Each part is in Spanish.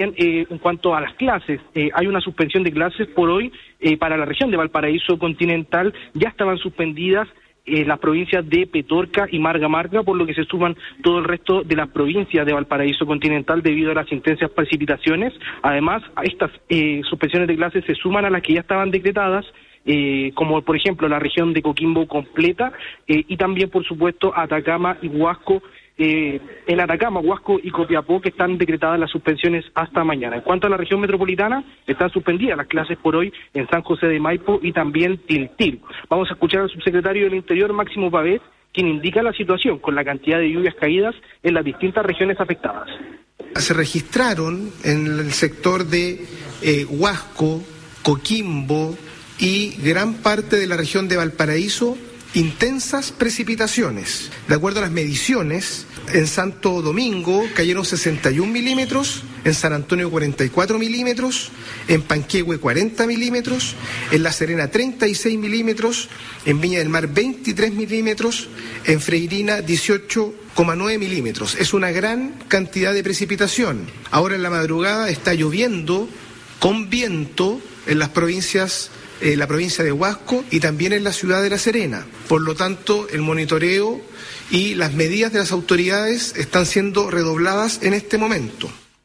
En cuanto a las clases, hay una suspensión de clases por hoy para la región de Valparaíso continental. Ya estaban suspendidas las provincias de Petorca y Marga Marga, por lo que se suman todo el resto de las provincias de Valparaíso continental debido a las intensas precipitaciones. Además, a estas suspensiones de clases se suman a las que ya estaban decretadas, como por ejemplo la región de Coquimbo completa, y también por supuesto Atacama y Huasco. En Atacama, Huasco y Copiapó, que están decretadas las suspensiones hasta mañana. En cuanto a la región metropolitana, están suspendidas las clases por hoy en San José de Maipo y también Tiltil. Vamos a escuchar al subsecretario del Interior, Máximo Pavés, quien indica la situación con la cantidad de lluvias caídas en las distintas regiones afectadas. Se registraron en el sector de Huasco, Coquimbo y gran parte de la región de Valparaíso intensas precipitaciones. De acuerdo a las mediciones, en Santo Domingo cayeron 61 milímetros, en San Antonio 44 milímetros, en Panquehue 40 milímetros, en La Serena 36 milímetros, en Viña del Mar 23 milímetros, en Freirina 18,9 milímetros. Es una gran cantidad de precipitación. Ahora en la madrugada está lloviendo con viento en las provincias, la provincia de Huasco y también en la ciudad de La Serena. Por lo tanto, el monitoreo y las medidas de las autoridades están siendo redobladas en este momento.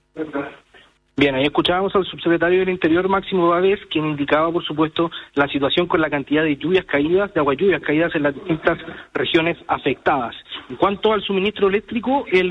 Bien, ahí escuchábamos al subsecretario del Interior, Máximo Pavés, quien indicaba, por supuesto, la situación con la cantidad de lluvias caídas, de agualluvias caídas en las distintas regiones afectadas. En cuanto al suministro eléctrico, el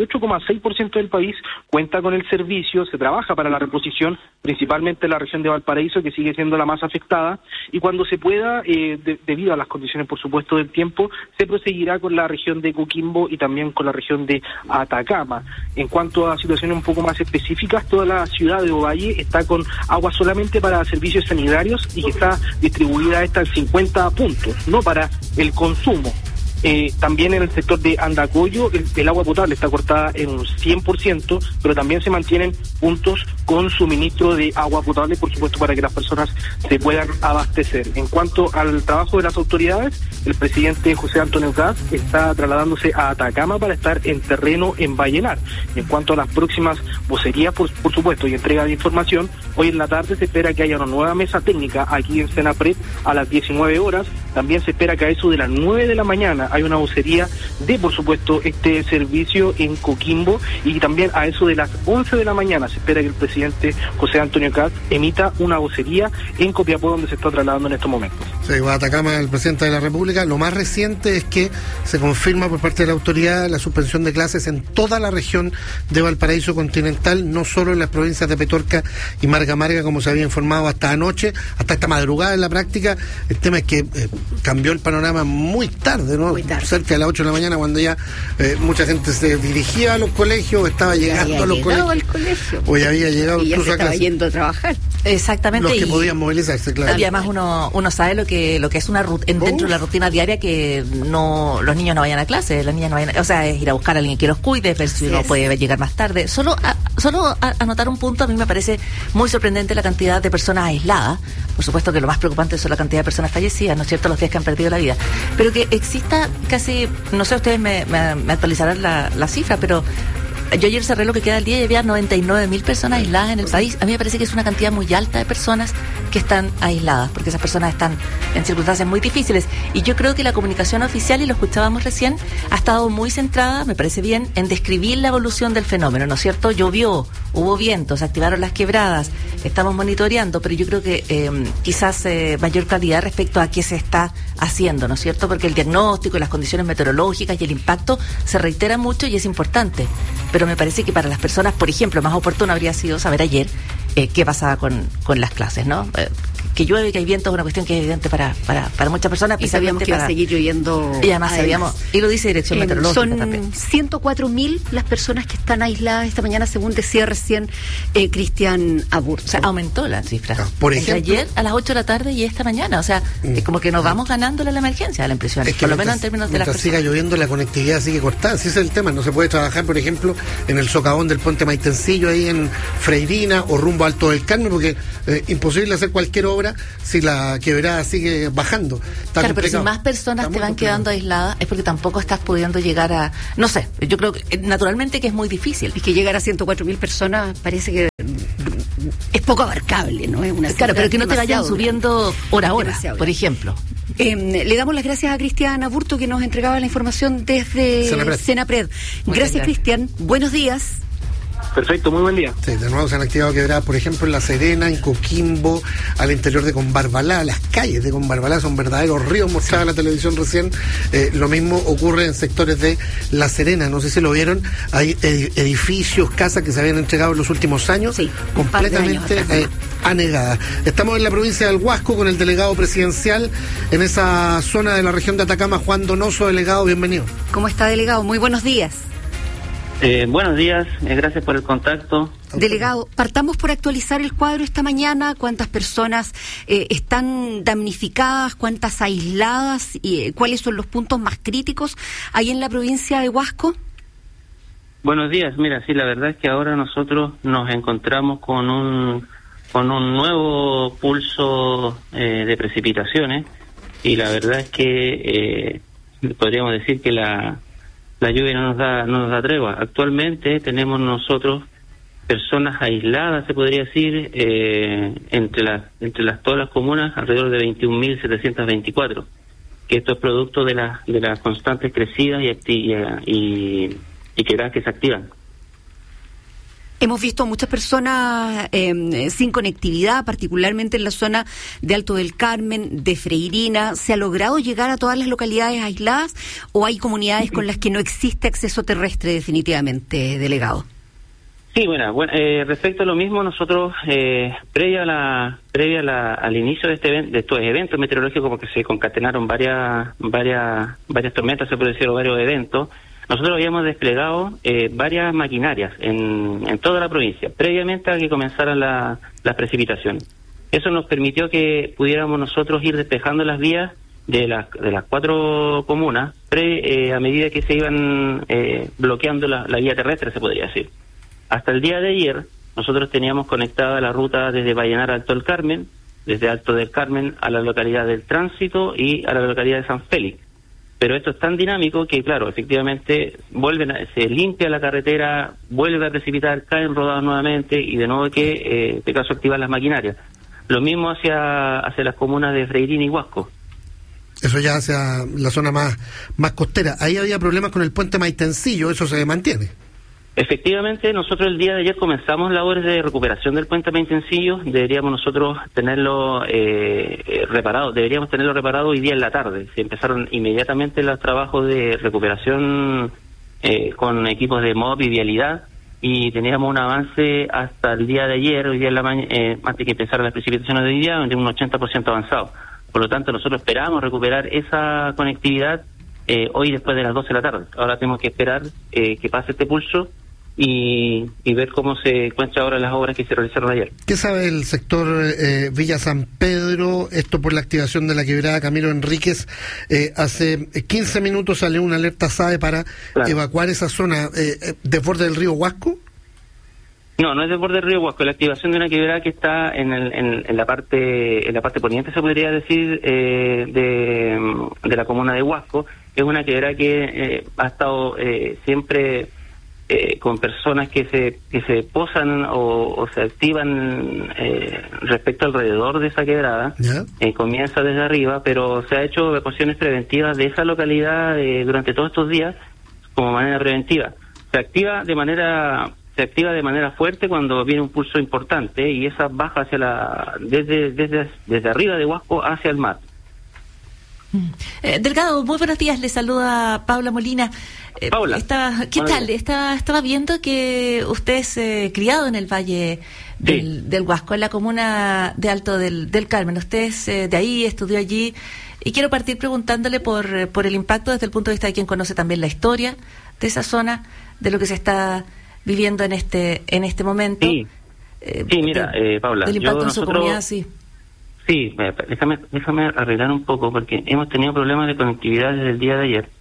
98,6% del país cuenta con el servicio, se trabaja para la reposición, principalmente en la región de Valparaíso, que sigue siendo la más afectada, y cuando se pueda, debido a las condiciones, por supuesto, del tiempo, se proseguirá con la región de Coquimbo y también con la región de Atacama. En cuanto a situaciones un poco más específicas, toda la ciudad de Ovalle está con agua solamente para servicios sanitarios y que está distribuida esta en 50 puntos, no para el consumo. También en el sector de Andacollo el agua potable está cortada en un 100%, pero también se mantienen puntos con suministro de agua potable, por supuesto, para que las personas se puedan abastecer. En cuanto al trabajo de las autoridades, el presidente José Antonio Kast está trasladándose a Atacama para estar en terreno en Vallenar. En cuanto a las próximas vocerías, por supuesto, y entrega de información, hoy en la tarde se espera que haya una nueva mesa técnica aquí en Senapred a las 19 horas. También se espera que a eso de las 9 de la mañana hay una vocería de, por supuesto, este servicio en Coquimbo, y también a eso de las 11 de la mañana se espera que el presidente José Antonio Kast emita una vocería en Copiapó, donde se está trasladando en estos momentos. Se va a Atacama el presidente de la República. Lo más reciente es que se confirma por parte de la autoridad la suspensión de clases en toda la región de Valparaíso continental, no solo en las provincias de Petorca y Marga Marga, como se había informado hasta anoche, hasta esta madrugada en la práctica. El tema es que cambió el panorama muy tarde, ¿no? Muy tarde. Cerca de las 8 de la mañana, cuando ya mucha gente se dirigía a los colegios, estaba llegando a los colegios. O ya había llegado y ya se estaba yendo a trabajar. Exactamente. Los que podían movilizarse, claro. Y además uno sabe lo que es una dentro de la rutina diaria, que los niños no vayan a clase, las niñas no vayan, o sea, es ir a buscar a alguien que los cuide, ver si uno puede llegar más tarde. Solo anotar un punto, a mí me parece muy sorprendente la cantidad de personas aisladas. Por supuesto que lo más preocupante es la cantidad de personas fallecidas, ¿no es cierto?, los días que han perdido la vida. Pero que exista casi, no sé, ustedes me actualizarán la cifra, pero yo ayer cerré lo que queda del día y había 99.000 personas aisladas en el país. A mí me parece que es una cantidad muy alta de personas que están aisladas, porque esas personas están en circunstancias muy difíciles. Y yo creo que la comunicación oficial, y lo escuchábamos recién, ha estado muy centrada, me parece bien, en describir la evolución del fenómeno, ¿no es cierto? Llovió, hubo vientos, se activaron las quebradas, estamos monitoreando, pero yo creo que quizás mayor claridad respecto a qué se está haciendo, ¿no es cierto? Porque el diagnóstico, las condiciones meteorológicas y el impacto se reitera mucho y es importante. Pero me parece que para las personas, por ejemplo, más oportuno habría sido saber ayer qué pasaba con las clases, ¿no? Que llueve, que hay viento, es una cuestión que es evidente para muchas personas. Y sabíamos que iba a seguir lloviendo. Y además sabíamos, y lo dice Dirección Meteorológica son también. 104.000 las personas que están aisladas esta mañana, según decía recién Cristian Aburto. O sea, aumentó la cifra. Por ejemplo, entre ayer a las 8 de la tarde y esta mañana. O sea, es como que nos vamos ganándole a la emergencia, a la impresión. Es que por lo menos en términos de las personas. Siga lloviendo, la conectividad sigue cortada. Ese es el tema. No se puede trabajar, por ejemplo, en el socavón del puente Maitencillo, ahí en Freirina, o rumbo a Alto del Carmen, porque imposible hacer cualquier obra si la quebrada sigue bajando. Claro, pero si más personas te van quedando aisladas es porque tampoco estás pudiendo llegar a... No sé, yo creo que naturalmente que es muy difícil. Y que llegar a 104.000 personas parece que es poco abarcable, ¿no? Es una claro, pero que no te vayan demasiado subiendo hora a hora, demasiado por grande. ejemplo. Le damos las gracias a Cristian Aburto, que nos entregaba la información desde Senapred. Gracias, Cristian. Buenos días. Perfecto, muy buen día. Sí, de nuevo se han activado quebradas, por ejemplo, en La Serena, en Coquimbo, al interior de Combarbalá. Las calles de Combarbalá son verdaderos ríos, mostraba en la televisión recién. Lo mismo ocurre en sectores de La Serena, no sé si lo vieron, hay edificios, casas que se habían entregado en los últimos años, completamente anegadas. Estamos en la provincia del Huasco con el delegado presidencial en esa zona de la región de Atacama, Juan Donoso. Delegado, bienvenido. ¿Cómo está, delegado? Muy buenos días. Buenos días, gracias por el contacto. Delegado, partamos por actualizar el cuadro esta mañana. ¿Cuántas personas están damnificadas? ¿Cuántas aisladas? ¿Y cuáles son los puntos más críticos ahí en la provincia de Huasco? Buenos días, mira, sí, la verdad es que ahora nosotros nos encontramos con un nuevo pulso de precipitaciones, y la verdad es que podríamos decir que la lluvia no nos da tregua. Actualmente tenemos nosotros personas aisladas, se podría decir, entre todas las comunas, alrededor de 21.724, que esto es producto de las constantes crecidas y quebradas que se activan. Hemos visto muchas personas sin conectividad, particularmente en la zona de Alto del Carmen, de Freirina. ¿Se ha logrado llegar a todas las localidades aisladas o hay comunidades con las que no existe acceso terrestre definitivamente, delegado? Sí, bueno, respecto a lo mismo, nosotros previa al inicio de estos eventos meteorológicos, porque se concatenaron varias tormentas, se puede decir, o varios eventos, nosotros habíamos desplegado varias maquinarias en toda la provincia, previamente a que comenzaran las precipitaciones. Eso nos permitió que pudiéramos nosotros ir despejando las vías de las 4 comunas, a medida que se iban bloqueando la vía terrestre, se podría decir. Hasta el día de ayer, nosotros teníamos conectada la ruta desde Vallenar a Alto del Carmen, desde Alto del Carmen a la localidad del Tránsito y a la localidad de San Félix. Pero esto es tan dinámico que, claro, efectivamente se limpia la carretera, vuelve a precipitar, caen rodados nuevamente y de nuevo que, este caso, activar las maquinarias. Lo mismo hacia las comunas de Freirina y Huasco. Eso ya hacia la zona más costera. Ahí había problemas con el puente Maitencillo, eso se mantiene. Efectivamente, nosotros el día de ayer comenzamos labores de recuperación del puente Maitencillo. Deberíamos nosotros tenerlo reparado hoy día en la tarde. Se empezaron inmediatamente los trabajos de recuperación con equipos de MOP y vialidad, y teníamos un avance hasta el día de ayer, hoy día en la antes que empezaran las precipitaciones de hoy día, de un 80% avanzado. Por lo tanto, nosotros esperábamos recuperar esa conectividad hoy después de las 12 de la tarde. Ahora tenemos que esperar que pase este pulso y ver cómo se encuentran ahora las obras que se realizaron ayer. ¿Qué sabe el sector Villa San Pedro? Esto por la activación de la quebrada Camilo Enríquez. Hace 15 minutos salió una alerta SAE para evacuar esa zona. ¿Desborde del río Huasco? No es desborde del río Huasco. La activación de una quebrada que está en la parte poniente, se podría decir, de la comuna de Huasco. Es una quebrada que ha estado siempre con personas que se posan o se activan respecto alrededor de esa quebrada. Comienza desde arriba, pero se ha hecho evacuaciones preventivas de esa localidad durante todos estos días como manera preventiva. Se activa de manera fuerte cuando viene un pulso importante, y esa baja hacia desde arriba de Huasco hacia el mar. Delegado, muy buenos días, le saluda Paula Molina. Paula, ¿qué tal? Estaba viendo que usted es criado en el Valle del Huasco, en la comuna de Alto del Carmen. Usted es de ahí, estudió allí, y quiero partir preguntándole por el impacto desde el punto de vista de quien conoce también la historia de esa zona, de lo que se está viviendo en este momento. Sí, mira, Paula, del impacto en su comunidad, sí. Sí, déjame arreglar un poco, porque hemos tenido problemas de conectividad desde el día de ayer.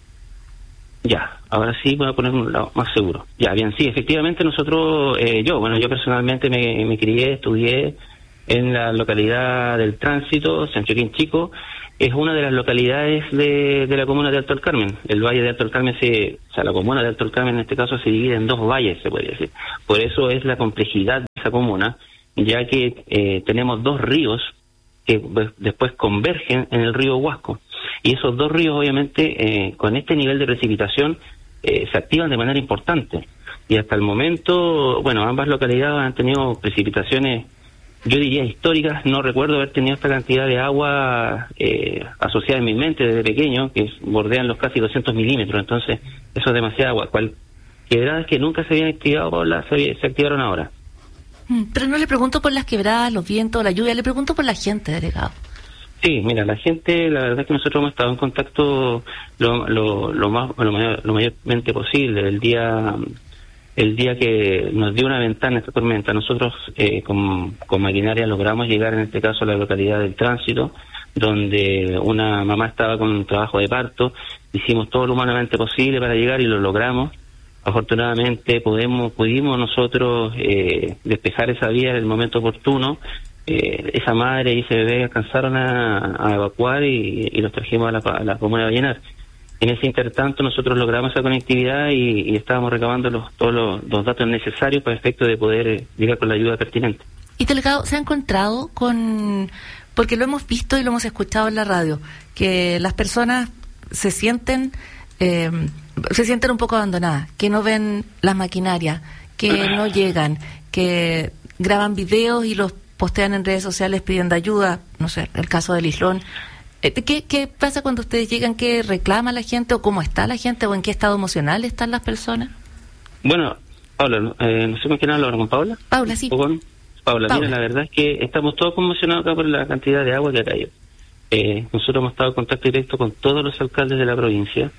Ya, ahora sí voy a poner un lado más seguro. Ya, bien, sí, efectivamente nosotros, yo personalmente me crié, estudié en la localidad del Tránsito, Sanchoquín Chico. Es una de las localidades de la comuna de Alto del Carmen. El valle de Alto del Carmen la comuna de Alto del Carmen en este caso se divide en 2 valles, se podría decir. Por eso es la complejidad de esa comuna. ya que tenemos dos ríos que después convergen en el río Huasco. Y esos dos ríos, obviamente, con este nivel de precipitación, se activan de manera importante. Y hasta el momento, bueno, ambas localidades han tenido precipitaciones, yo diría históricas. No recuerdo haber tenido esta cantidad de agua asociada en mi mente desde pequeño, que bordean los casi 200 milímetros. Entonces, eso es demasiada agua. Quebradas que nunca se habían activado, Paula, se activaron ahora. Pero no le pregunto por las quebradas, los vientos, la lluvia, le pregunto por la gente, delegado. Sí, mira, la gente, la verdad es que nosotros hemos estado en contacto lo mayormente posible. El día que nos dio una ventana esta tormenta, nosotros con maquinaria logramos llegar, en este caso, a la localidad del Tránsito, donde una mamá estaba con un trabajo de parto. Hicimos todo lo humanamente posible para llegar y lo logramos. Afortunadamente pudimos nosotros despejar esa vía en el momento oportuno. Esa madre y ese bebé alcanzaron a evacuar y los trajimos a la comuna de Vallenar. En ese intertanto nosotros logramos esa conectividad y estábamos recabando todos los datos necesarios para efecto de poder llegar con la ayuda pertinente. Y delegado, ¿se ha encontrado porque lo hemos visto y lo hemos escuchado en la radio, que las personas se sienten un poco abandonadas, que no ven las maquinarias, que no llegan, que graban videos y los postean en redes sociales pidiendo ayuda? No sé, el caso del Islón. ¿Qué pasa cuando ustedes llegan? ¿Qué reclama la gente o cómo está la gente o en qué estado emocional están las personas? Bueno, Paula, no sé con quién hablo ahora, ¿con Paula? Paula, sí. Paula, mira, la verdad es que estamos todos conmocionados acá por la cantidad de agua que ha caído. Nosotros hemos estado en contacto directo con todos los alcaldes de la provincia.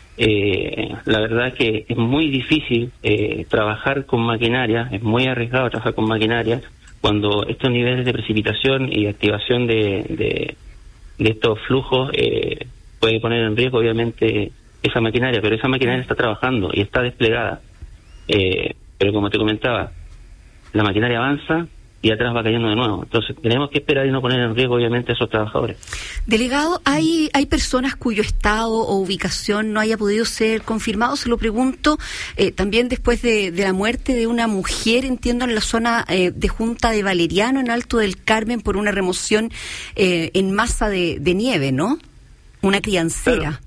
La verdad es que es muy difícil trabajar con maquinaria, es muy arriesgado trabajar con maquinaria cuando estos niveles de precipitación y activación de estos flujos puede poner en riesgo obviamente esa maquinaria, pero esa maquinaria está trabajando y está desplegada. Pero como te comentaba, la maquinaria avanza y atrás va cayendo de nuevo. Entonces tenemos que esperar y no poner en riesgo obviamente a esos trabajadores. Delegado, ¿hay personas cuyo estado o ubicación no haya podido ser confirmado? Se lo pregunto también después de la muerte de una mujer, entiendo, en la zona de Junta de Valeriano, en Alto del Carmen, por una remoción en masa de nieve, ¿no? Una criancera. Claro.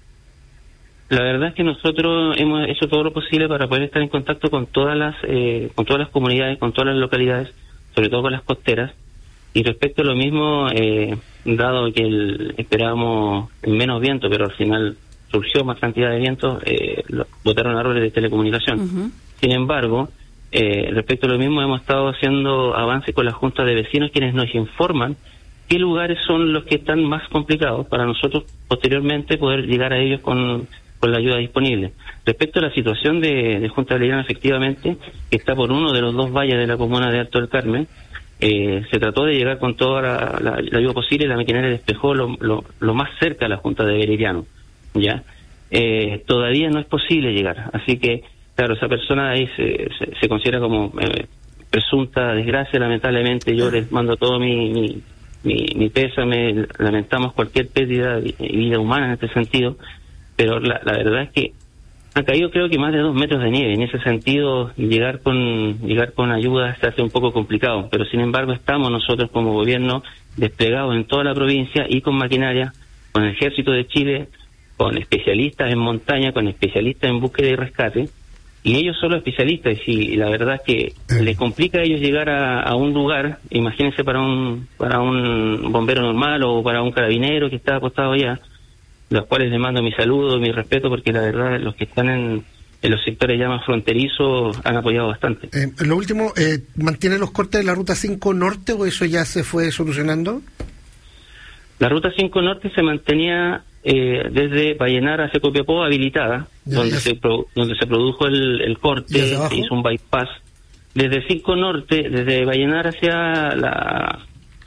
La verdad es que nosotros hemos hecho todo lo posible para poder estar en contacto con todas las comunidades, con todas las localidades, sobre todo con las costeras. Y respecto a lo mismo, dado que esperábamos menos viento, pero al final surgió más cantidad de viento, botaron árboles de telecomunicación. Uh-huh. Sin embargo, respecto a lo mismo, hemos estado haciendo avances con la Junta de Vecinos, quienes nos informan qué lugares son los que están más complicados para nosotros posteriormente poder llegar a ellos con la ayuda disponible. Respecto a la situación de Junta de Valeriano, efectivamente, que está por uno de los dos valles de la comuna de Alto del Carmen, se trató de llegar con toda la ayuda posible. La maquinaria despejó lo más cerca a la Junta de Valeriano, ¿ya? Todavía no es posible llegar, así que, claro, esa persona ahí se considera como presunta desgracia, lamentablemente. Yo les mando todo mi pésame, lamentamos cualquier pérdida de vida humana en este sentido, pero la verdad es que ha caído creo que más de 2 metros de nieve. En ese sentido, llegar con ayuda se hace un poco complicado, pero sin embargo estamos nosotros como gobierno desplegados en toda la provincia y con maquinaria, con el Ejército de Chile, con especialistas en montaña, con especialistas en búsqueda y rescate, y ellos son los especialistas. Y la verdad es que les complica a ellos llegar a un lugar. Imagínense para un bombero normal o para un carabinero que está apostado allá, los cuales les mando mi saludo y mi respeto, porque la verdad los que están en los sectores ya más fronterizos han apoyado bastante. Lo último, ¿mantiene los cortes de la Ruta 5 Norte o eso ya se fue solucionando? La Ruta 5 Norte se mantenía desde Vallenar hacia Copiapó habilitada, donde se produjo el corte, se hizo un bypass. Desde 5 Norte, desde Vallenar hacia la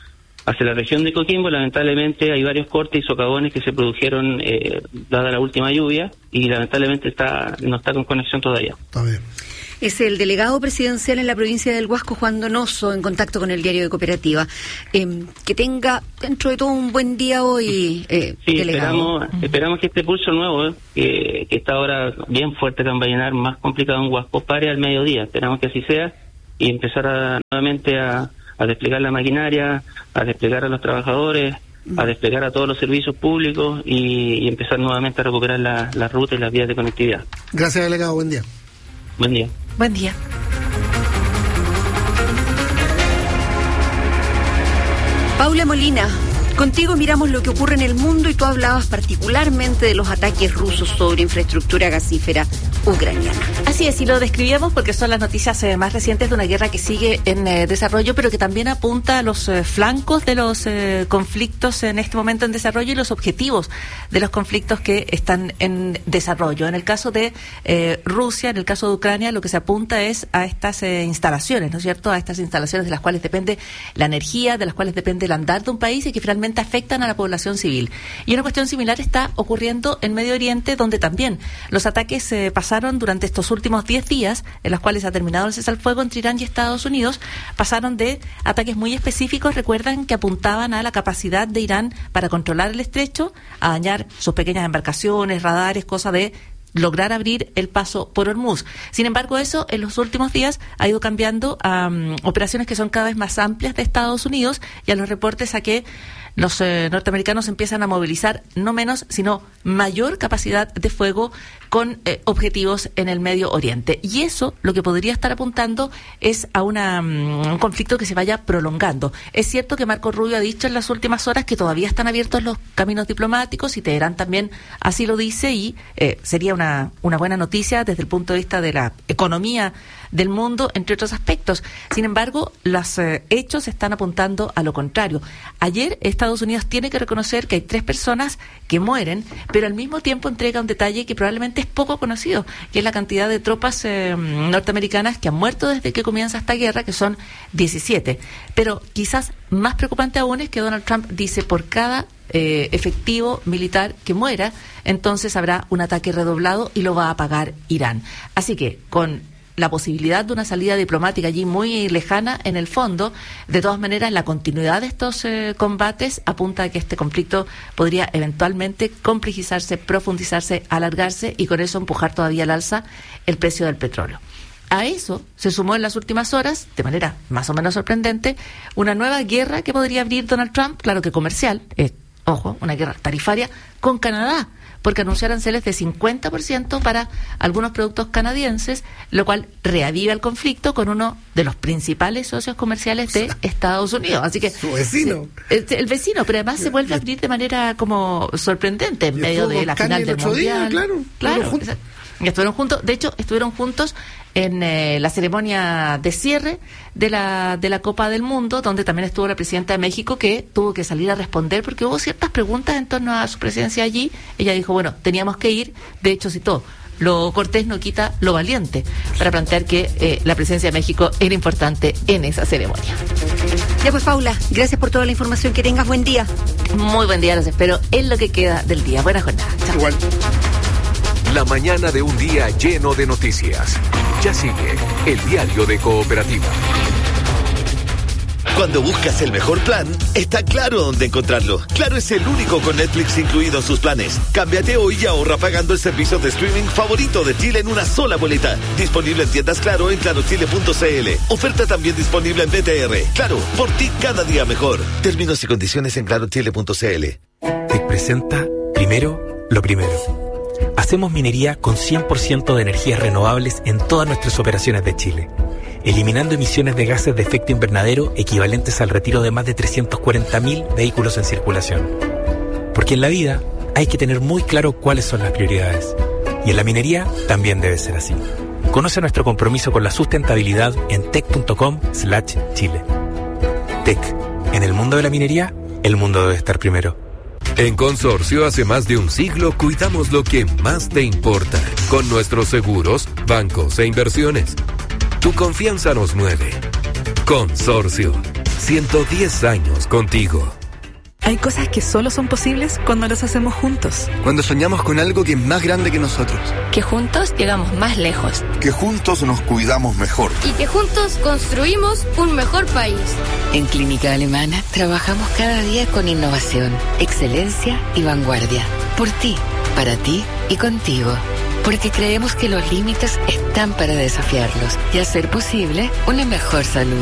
región de Coquimbo, lamentablemente hay varios cortes y socavones que se produjeron dada la última lluvia, y lamentablemente no está con conexión todavía. Está bien. Es el delegado presidencial en la provincia del Huasco, Juan Donoso, en contacto con el Diario de Cooperativa. Que tenga dentro de todo un buen día hoy, sí, delegado. Esperamos que este pulso nuevo, que está ahora bien fuerte acá en Vallenar, más complicado en Huasco, pare al mediodía. Esperamos que así sea y empezar nuevamente a desplegar la maquinaria, a desplegar a los trabajadores, a desplegar a todos los servicios públicos y empezar nuevamente a recuperar las rutas y las vías de conectividad. Gracias, delegado. Buen día. Buen día. Buen día. Paula Molina, contigo miramos lo que ocurre en el mundo y tú hablabas particularmente de los ataques rusos sobre infraestructura gasífera ucraniana. Así es, y lo describíamos porque son las noticias más recientes de una guerra que sigue en desarrollo, pero que también apunta a los flancos de los conflictos en este momento en desarrollo y los objetivos de los conflictos que están en desarrollo. En el caso de Rusia, en el caso de Ucrania, lo que se apunta es a estas instalaciones, ¿no es cierto?, a estas instalaciones de las cuales depende la energía, de las cuales depende el andar de un país y que finalmente afectan a la población civil. Y una cuestión similar está ocurriendo en Medio Oriente, donde también los ataques pasaron durante estos últimos 10 días, en los cuales ha terminado el cese al fuego entre Irán y Estados Unidos, pasaron de ataques muy específicos, recuerdan, que apuntaban a la capacidad de Irán para controlar el estrecho, a dañar sus pequeñas embarcaciones, radares, cosa de lograr abrir el paso por Hormuz. Sin embargo, eso en los últimos días ha ido cambiando a operaciones que son cada vez más amplias de Estados Unidos y a los reportes a que los norteamericanos empiezan a movilizar no menos, sino mayor capacidad de fuego con objetivos en el Medio Oriente. Y eso lo que podría estar apuntando es a un conflicto que se vaya prolongando. Es cierto que Marco Rubio ha dicho en las últimas horas que todavía están abiertos los caminos diplomáticos y Teherán también así lo dice y sería una buena noticia desde el punto de vista de la economía del mundo, entre otros aspectos. Sin embargo, los hechos están apuntando a lo contrario. Ayer Estados Unidos tiene que reconocer que hay 3 personas que mueren, pero al mismo tiempo entrega un detalle que probablemente es poco conocido, que es la cantidad de tropas norteamericanas que han muerto desde que comienza esta guerra, que son 17. Pero quizás más preocupante aún es que Donald Trump dice por cada efectivo militar que muera, entonces habrá un ataque redoblado y lo va a pagar Irán. Así que con la posibilidad de una salida diplomática allí muy lejana en el fondo, de todas maneras la continuidad de estos combates apunta a que este conflicto podría eventualmente complejizarse, profundizarse, alargarse y con eso empujar todavía al alza el precio del petróleo. A eso se sumó en las últimas horas, de manera más o menos sorprendente, una nueva guerra que podría abrir Donald Trump, claro que comercial, ojo, una guerra tarifaria con Canadá, porque anunciaron aranceles de 50% para algunos productos canadienses, lo cual reaviva el conflicto con uno de los principales socios comerciales de Estados Unidos. Así que su vecino. El vecino, pero además se vuelve a abrir de manera como sorprendente en medio de la final del Mundial. Claro. Estuvieron juntos, de hecho, estuvieron juntos en la ceremonia de cierre de la Copa del Mundo, donde también estuvo la presidenta de México, que tuvo que salir a responder porque hubo ciertas preguntas en torno a su presencia allí. Ella dijo, bueno, teníamos que ir, de hecho citó, lo cortés no quita lo valiente, para plantear que la presencia de México era importante en esa ceremonia. Ya pues, Paula, gracias por toda la información, que tengas buen día. Muy buen día, los espero en lo que queda del día. Buena jornada. Chao. Igual. La mañana de un día lleno de noticias. Ya sigue el diario de Cooperativa. Cuando buscas el mejor plan, está Claro dónde encontrarlo. Claro es el único con Netflix incluido en sus planes. Cámbiate hoy y ahorra pagando el servicio de streaming favorito de Chile en una sola boleta. Disponible en tiendas Claro en clarochile.cl. Oferta también disponible en BTR. Claro, por ti cada día mejor. Términos y condiciones en clarochile.cl. Te presenta Primero lo Primero. Hacemos minería con 100% de energías renovables en todas nuestras operaciones de Chile, eliminando emisiones de gases de efecto invernadero equivalentes al retiro de más de 340.000 vehículos en circulación. Porque en la vida hay que tener muy claro cuáles son las prioridades. Y en la minería también debe ser así. Conoce nuestro compromiso con la sustentabilidad en tec.com/Chile. Tec. En el mundo de la minería, el mundo debe estar primero. En Consorcio, hace más de un siglo, cuidamos lo que más te importa. Con nuestros seguros, bancos e inversiones. Tu confianza nos mueve. Consorcio. 110 años contigo. Hay cosas que solo son posibles cuando las hacemos juntos. Cuando soñamos con algo que es más grande que nosotros. Que juntos llegamos más lejos. Que juntos nos cuidamos mejor. Y que juntos construimos un mejor país. En Clínica Alemana trabajamos cada día con innovación, excelencia y vanguardia. Por ti, para ti y contigo. Porque creemos que los límites están para desafiarlos y hacer posible una mejor salud.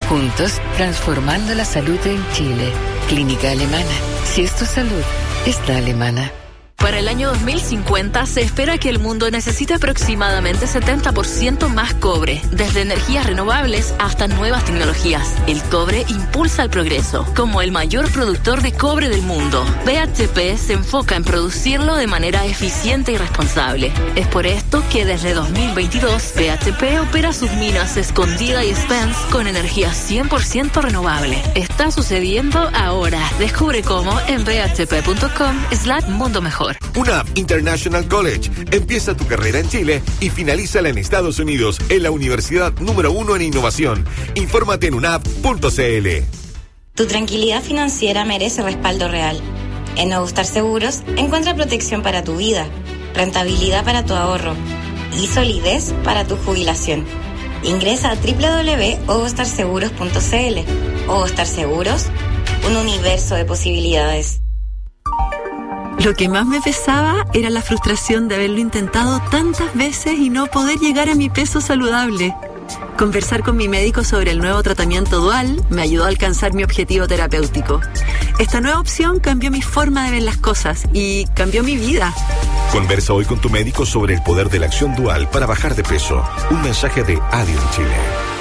Juntos, transformando la salud en Chile. Clínica Alemana. Si es tu salud, es la alemana. Para el año 2050 se espera que el mundo necesite aproximadamente 70% más cobre, desde energías renovables hasta nuevas tecnologías. El cobre impulsa el progreso. Como el mayor productor de cobre del mundo, BHP se enfoca en producirlo de manera eficiente y responsable. Es por esto que desde 2022 BHP opera sus minas Escondida y Spence con energía 100% renovable. Está sucediendo ahora. Descubre cómo en bhp.com/mundo mejor. UNAP International College. Empieza tu carrera en Chile y finalízala en Estados Unidos en la universidad número 1 en innovación. Infórmate en unap.cl. Tu tranquilidad financiera merece respaldo real. En Ogustar Seguros encuentra protección para tu vida, rentabilidad para tu ahorro y solidez para tu jubilación. Ingresa a www.ogustarseguros.cl. Ogustar Seguros, un universo de posibilidades. Lo que más me pesaba era la frustración de haberlo intentado tantas veces y no poder llegar a mi peso saludable. Conversar con mi médico sobre el nuevo tratamiento dual me ayudó a alcanzar mi objetivo terapéutico. Esta nueva opción cambió mi forma de ver las cosas y cambió mi vida. Conversa hoy con tu médico sobre el poder de la acción dual para bajar de peso. Un mensaje de Adiós Chile.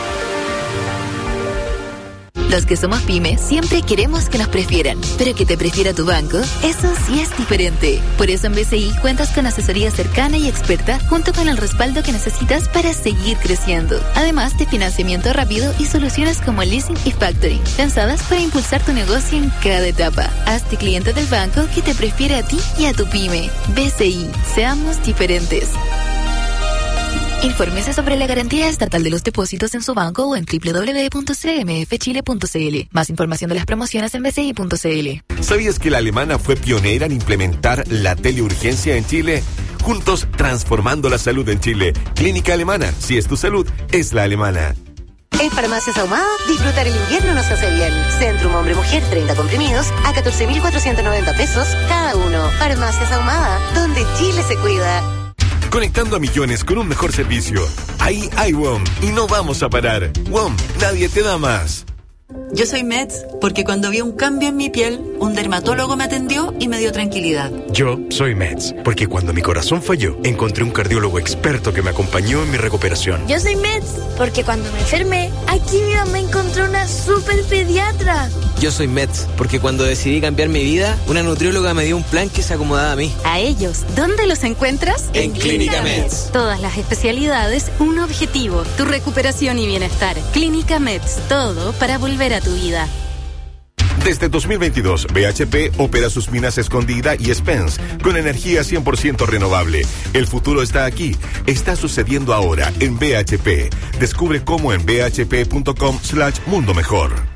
Los que somos pyme siempre queremos que nos prefieran, pero que te prefiera tu banco, eso sí es diferente. Por eso en BCI cuentas con asesoría cercana y experta junto con el respaldo que necesitas para seguir creciendo. Además de financiamiento rápido y soluciones como leasing y factoring, pensadas para impulsar tu negocio en cada etapa. Hazte cliente del banco que te prefiere a ti y a tu pyme. BCI, seamos diferentes. Infórmese sobre la garantía estatal de los depósitos en su banco o en www.cmfchile.cl. Más información de las promociones en bci.cl. ¿Sabías que la alemana fue pionera en implementar la teleurgencia en Chile? Juntos transformando la salud en Chile. Clínica Alemana. Si es tu salud, es la alemana. En Farmacias Ahumada, disfrutar el invierno nos hace bien. Centrum Hombre-Mujer, 30 comprimidos a 14.490 pesos cada uno. Farmacias Ahumada, donde Chile se cuida. Conectando a millones con un mejor servicio. Ahí hay WOM y no vamos a parar. WOM, nadie te da más. Yo soy Meds porque cuando vi un cambio en mi piel, un dermatólogo me atendió y me dio tranquilidad. Yo soy Meds porque cuando mi corazón falló, encontré un cardiólogo experto que me acompañó en mi recuperación. Yo soy Meds porque cuando me enfermé, aquí mi mamá encontró una super pediatra. Yo soy Meds porque cuando decidí cambiar mi vida, una nutrióloga me dio un plan que se acomodaba a mí. A ellos, ¿dónde los encuentras? En Clínica Meds. Todas las especialidades, un objetivo, tu recuperación y bienestar. Clínica Meds, todo para volver a tu vida. Desde 2022, BHP opera sus minas Escondida y Spence con energía 100% renovable. El futuro está aquí. Está sucediendo ahora en BHP. Descubre cómo en bhp.com/mundo mejor.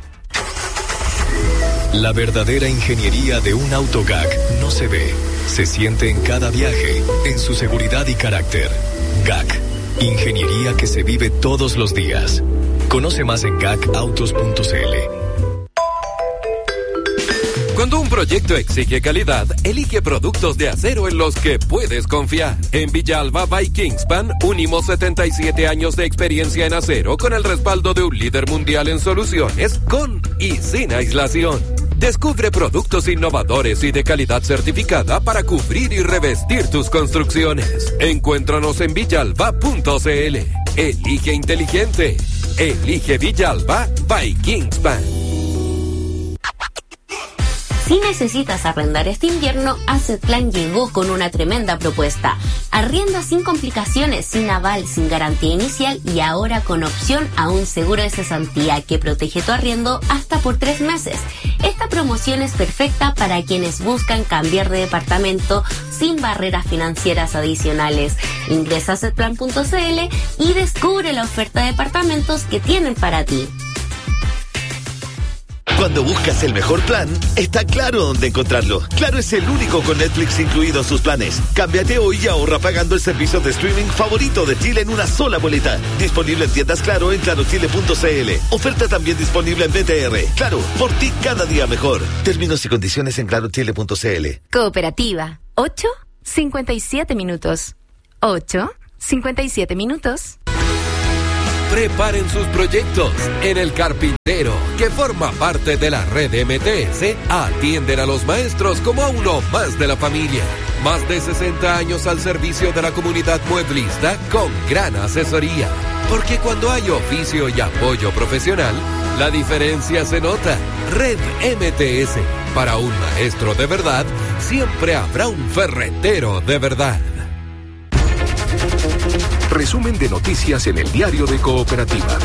La verdadera ingeniería de un auto GAC no se ve, se siente en cada viaje, en su seguridad y carácter. GAC, ingeniería que se vive todos los días. Conoce más en gacautos.cl. Cuando un proyecto exige calidad, elige productos de acero en los que puedes confiar. En Villalba by Kingspan, unimos 77 años de experiencia en acero con el respaldo de un líder mundial en soluciones, con y sin aislación. Descubre productos innovadores y de calidad certificada para cubrir y revestir tus construcciones. Encuéntranos en villalba.cl. Elige inteligente. Elige Villalba by Kingspan. Si necesitas arrendar este invierno, Asset Plan llegó con una tremenda propuesta. Arrienda sin complicaciones, sin aval, sin garantía inicial y ahora con opción a un seguro de cesantía que protege tu arriendo hasta por 3 meses. Esta promoción es perfecta para quienes buscan cambiar de departamento sin barreras financieras adicionales. Ingresa a assetplan.cl y descubre la oferta de departamentos que tienen para ti. Cuando buscas el mejor plan, está Claro dónde encontrarlo. Claro es el único con Netflix incluido en sus planes. Cámbiate hoy y ahorra pagando el servicio de streaming favorito de Chile en una sola boleta. Disponible en tiendas Claro en clarochile.cl. Oferta también disponible en BTR. Claro, por ti cada día mejor. Términos y condiciones en clarochile.cl. Cooperativa. 8:57 minutos. 8:57 minutos. Preparen sus proyectos. En El Carpintero, que forma parte de la red MTS, atienden a los maestros como a uno más de la familia. Más de 60 años al servicio de la comunidad mueblista con gran asesoría. Porque cuando hay oficio y apoyo profesional, la diferencia se nota. Red MTS. Para un maestro de verdad, siempre habrá un ferretero de verdad. Resumen de noticias en el diario de Cooperativa.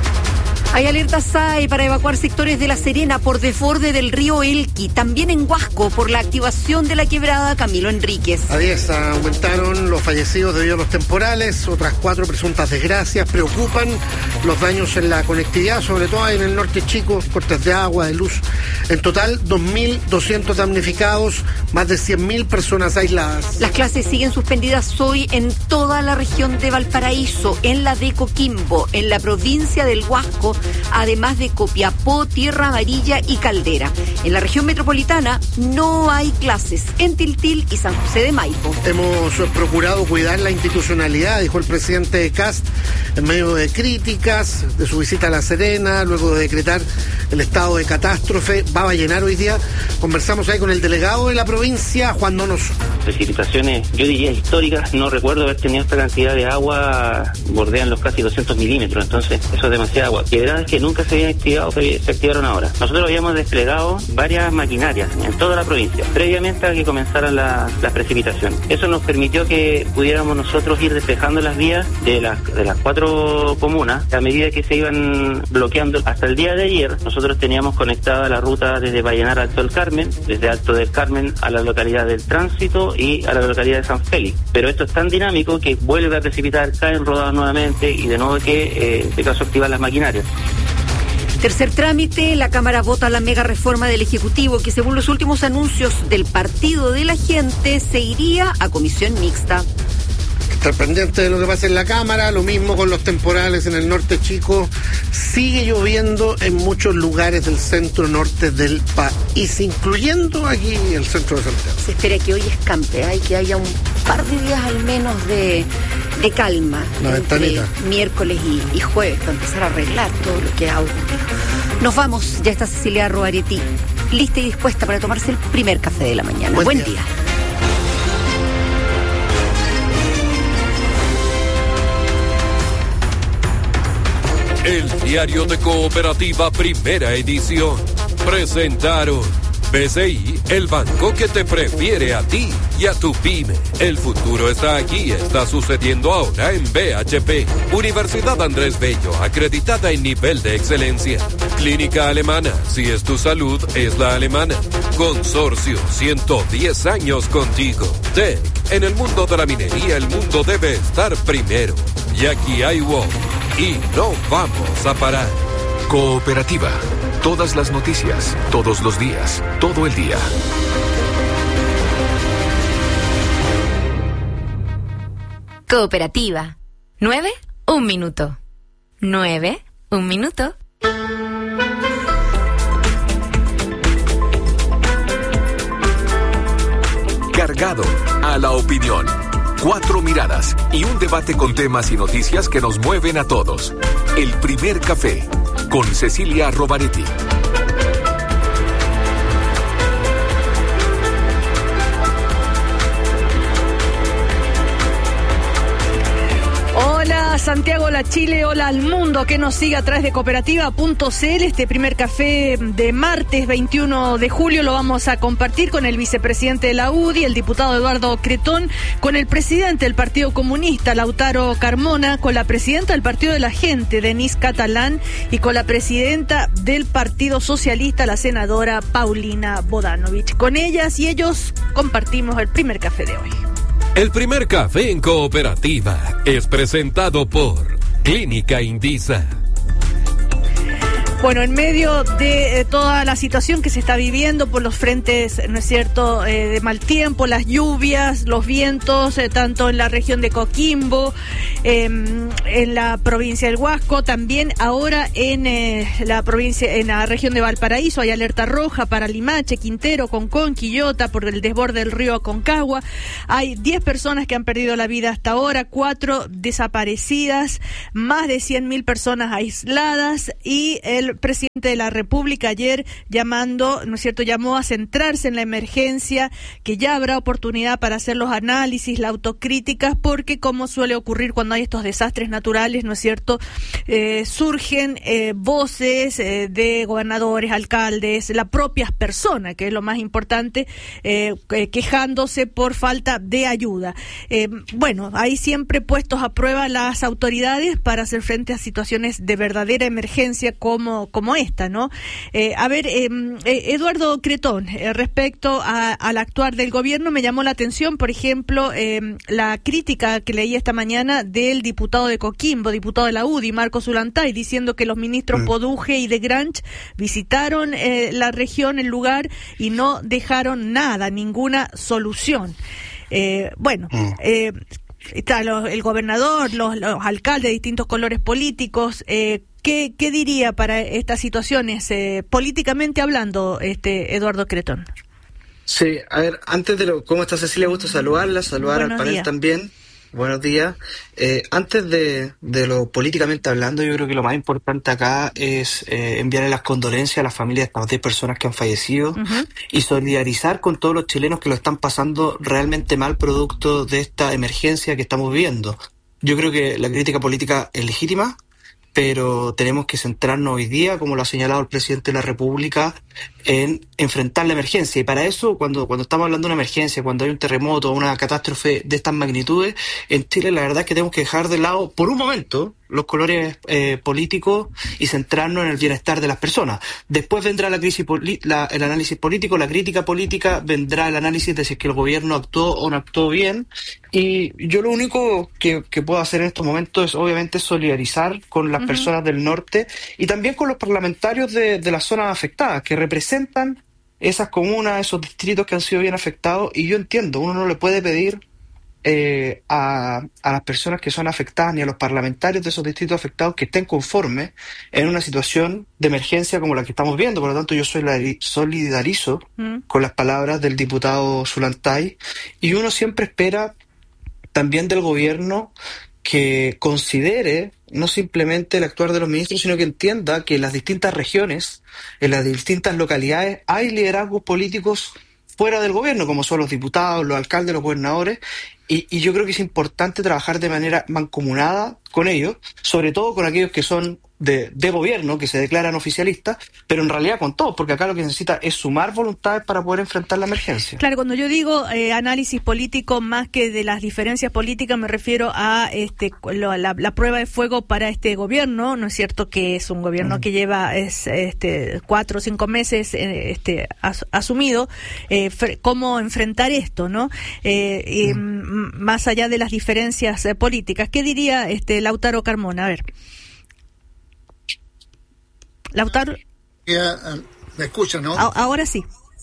Hay alerta SAE para evacuar sectores de La Serena por desborde del río Elqui, también en Huasco por la activación de la quebrada Camilo Enríquez. A 10 aumentaron los fallecidos debido a los temporales, otras 4 presuntas desgracias. Preocupan los daños en la conectividad, sobre todo en el norte chico, cortes de agua, de luz. En total, 2.200 damnificados, más de 100.000 personas aisladas. Las clases siguen suspendidas hoy en toda la región de Valparaíso, en la de Coquimbo, en la provincia del Huasco, además de Copiapó, Tierra Amarilla y Caldera. En la región metropolitana no hay clases en Tiltil y San José de Maipo. Hemos procurado cuidar la institucionalidad, dijo el presidente Kast, en medio de críticas de su visita a La Serena, luego de decretar el estado de catástrofe. Va a llenar hoy día. Conversamos ahí con el delegado de la provincia, Juan Donoso. Precipitaciones, yo diría históricas, no recuerdo haber tenido esta cantidad de agua, bordean los casi 200 milímetros, entonces eso es demasiada agua. Quebradas que nunca se habían activado, se activaron ahora. Nosotros habíamos desplegado varias maquinarias en toda la provincia, previamente a que comenzaran las precipitaciones. Eso nos permitió que pudiéramos nosotros ir despejando las vías de las 4 comunas, a medida que se iban bloqueando. Hasta el día de ayer, nosotros teníamos conectada la ruta desde Vallenar a Alto del Carmen, desde Alto del Carmen a la localidad del Tránsito y a la localidad de San Félix. Pero esto es tan dinámico que vuelve a precipitar, caen rodadas nuevamente y de nuevo que, en este caso, activar las maquinarias. Tercer trámite, la Cámara vota la mega reforma del Ejecutivo que, según los últimos anuncios del Partido de la Gente, se iría a comisión mixta. Estar pendiente de lo que pasa en la Cámara, lo mismo con los temporales en el norte chico. Sigue lloviendo en muchos lugares del centro norte del país, incluyendo aquí el centro de Santiago. Se espera que hoy escampe, hay que haya un par de días al menos de calma entre miércoles y jueves para empezar a arreglar todo lo que ha ocurrido. Nos vamos, ya está Cecilia Roaretti, lista y dispuesta para tomarse el primer café de la mañana. Buen día. El diario de Cooperativa, primera edición. Presentaron BCI, el banco que te prefiere a ti y a tu pyme. El futuro está aquí, está sucediendo ahora en BHP. Universidad Andrés Bello, acreditada en nivel de excelencia. Clínica Alemana, si es tu salud, es la alemana. Consorcio, 110 años contigo. TEC, en el mundo de la minería, el mundo debe estar primero. Y aquí hay WOW. Y no vamos a parar. Cooperativa. Todas las noticias, todos los días, todo el día. Cooperativa. 9, 1 minuto. 9, 1 minuto. Cargado a la opinión. 4 miradas y un debate con temas y noticias que nos mueven a todos. El primer café con Cecilia Rovaretti. Hola Santiago, hola Chile, hola al mundo que nos sigue a través de cooperativa.cl. Este primer café de martes 21 de julio lo vamos a compartir con el vicepresidente de la UDI, el diputado Eduardo Cretón, con el presidente del Partido Comunista, Lautaro Carmona, con la presidenta del Partido de la Gente, Denise Catalán, y con la presidenta del Partido Socialista, la senadora Paulina Bodanovich. Con ellas y ellos compartimos el primer café de hoy. El primer café en Cooperativa es presentado por Clínica Indisa. Bueno, en medio de toda la situación que se está viviendo por los frentes, ¿no es cierto?, de mal tiempo, las lluvias, los vientos, tanto en la región de Coquimbo, en la provincia del Huasco, también ahora en la región de Valparaíso hay alerta roja para Limache, Quintero, Concón, Quillota por el desborde del río Aconcagua. Hay 10 personas que han perdido la vida hasta ahora, 4 desaparecidas, más de 100.000 personas aisladas, y el presidente de la República ayer llamó a centrarse en la emergencia, que ya habrá oportunidad para hacer los análisis, las autocríticas, porque como suele ocurrir cuando hay estos desastres naturales, ¿no es cierto?, surgen voces de gobernadores, alcaldes, las propias personas, que es lo más importante, quejándose por falta de ayuda. Bueno, hay siempre puestos a prueba las autoridades para hacer frente a situaciones de verdadera emergencia como esta, ¿no? Eduardo Cretón, respecto al actuar del gobierno, me llamó la atención, por ejemplo, la crítica que leí esta mañana del diputado de Coquimbo, diputado de la UDI, Marcos Zulantay, diciendo que los ministros Poduje y de Granch visitaron la región, el lugar, y no dejaron ninguna solución. Está el gobernador, los alcaldes de distintos colores políticos. ¿Qué diría para estas situaciones, políticamente hablando, Eduardo Cretón? Sí, a ver, antes de ¿cómo está Cecilia? Gusto saludarla, saludar al panel también. Buenos días. Antes de lo políticamente hablando, yo creo que lo más importante acá es enviarle las condolencias a las familias de estas 10 personas que han fallecido y solidarizar con todos los chilenos que lo están pasando realmente mal producto de esta emergencia que estamos viviendo. Yo creo que la crítica política es legítima, pero tenemos que centrarnos hoy día, como lo ha señalado el presidente de la República, en enfrentar la emergencia. Y para eso, cuando estamos hablando de una emergencia, cuando hay un terremoto o una catástrofe de estas magnitudes, en Chile la verdad es que tenemos que dejar de lado, por un momento, los colores políticos y centrarnos en el bienestar de las personas. Después vendrá la crisis el análisis político, la crítica política, vendrá el análisis de si es que el gobierno actuó o no actuó bien. Y yo lo único que puedo hacer en estos momentos es obviamente solidarizar con las personas del norte y también con los parlamentarios de las zonas afectadas, que representan esas comunas, esos distritos que han sido bien afectados. Y yo entiendo, uno no le puede pedir a las personas que son afectadas ni a los parlamentarios de esos distritos afectados que estén conformes en una situación de emergencia como la que estamos viendo. Por lo tanto, yo solidarizo con las palabras del diputado Zulantay, y uno siempre espera también del gobierno que considere no simplemente el actuar de los ministros, sino que entienda que en las distintas regiones, en las distintas localidades, hay liderazgos políticos fuera del gobierno, como son los diputados, los alcaldes, los gobernadores, y yo creo que es importante trabajar de manera mancomunada con ellos, sobre todo con aquellos que son de gobierno, que se declaran oficialistas, pero en realidad con todos, porque acá lo que necesita es sumar voluntades para poder enfrentar la emergencia. Claro, cuando yo digo análisis político, más que de las diferencias políticas, me refiero a la prueba de fuego para este gobierno, ¿no es cierto?, que es un gobierno que lleva 4 o 5 meses asumido, cómo enfrentar esto, ¿no? Más allá de las diferencias políticas. ¿Qué diría Lautaro Carmona? A ver. Lautaro. ¿Me escuchas, no? Ahora sí.